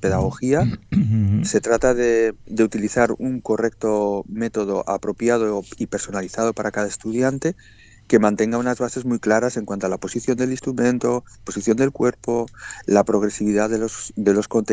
pedagogía. Se trata de utilizar un correcto método apropiado y personalizado para cada estudiante, que mantenga unas bases muy claras en cuanto a la posición del instrumento, posición del cuerpo, la progresividad de los contenidos